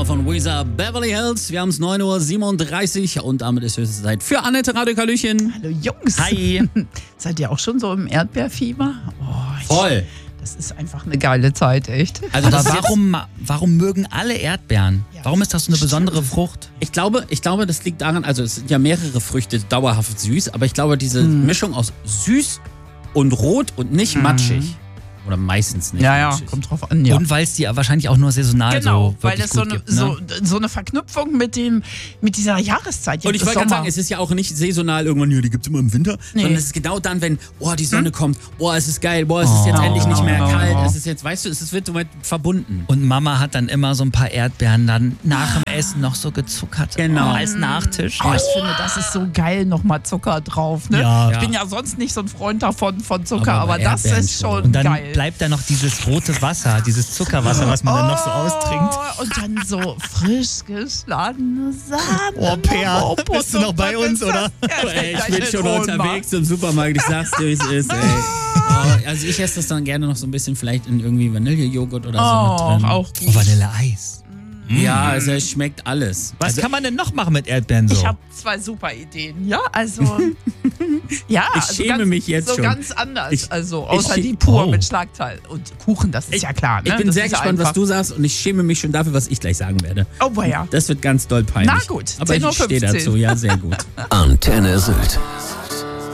Nummer von Weezer, Beverly Hills. Wir haben es 9:37 Uhr und damit ist höchste Zeit für Annette Radiokalüchen. Hallo Jungs. Hi. Seid ihr auch schon so im Erdbeerfieber? Voll. Das ist einfach eine geile Zeit, echt. Also Aber das ist warum mögen alle Erdbeeren? Ja, Warum ist das so eine besondere Frucht? ich glaube, das liegt daran, also es sind ja mehrere Früchte dauerhaft süß, aber ich glaube, diese Mischung aus süß und rot und nicht matschig. Oder meistens nicht Ja, matschig. kommt drauf an. Ja. Und weil es die wahrscheinlich auch nur saisonal Genau, so weil wirklich das so gut eine, gibt, ne? so eine Verknüpfung mit dieser Jahreszeit. Und ich wollte gerade sagen, es ist ja auch nicht saisonal irgendwann, hier, die gibt es immer im Winter, sondern es ist genau dann, wenn, die Sonne kommt, es ist geil, es ist jetzt endlich nicht mehr kalt, es ist jetzt, weißt du, es wird somit verbunden. Und Mama hat dann immer so ein paar Erdbeeren dann nach dem Essen noch so gezuckert. Genau. Als Nachtisch. Oh, ich finde, das ist so geil, nochmal Zucker drauf. Ne? Ja. Ich bin ja sonst nicht so ein Freund davon von Zucker, aber bei das Erdbeeren ist schon Und dann geil. bleibt da noch dieses rote Wasser, dieses Zuckerwasser, was man dann noch so austrinkt. Und dann so frisch geschlagene Sahne. Oh, Per, bist du noch bei uns, oder? Ey, ich bin schon unterwegs im Supermarkt, ich sag's dir, wie es ist, ey. Also ich esse das dann gerne noch so ein bisschen vielleicht in irgendwie Vanillejoghurt oder so mit drin. Auch gut. Oh, Vanilleeis. Ja, also es schmeckt alles. Was kann man denn noch machen mit Erdbeeren so? Ich habe 2 super Ideen. Ja, also. Ja, Ich also schäme ganz, mich jetzt so schon. ganz anders. Ich- Außer ich- die pur oh. mit Schlagteil. Und Kuchen, das ist ja klar. Ne? Ich bin das sehr ist gespannt, einfach. was du sagst und ich schäme mich schon dafür, was ich gleich sagen werde. Oh, ja. Das wird ganz doll peinlich. Na gut, aber ich 10:15 stehe dazu, ja, sehr gut. Antenne Sylt.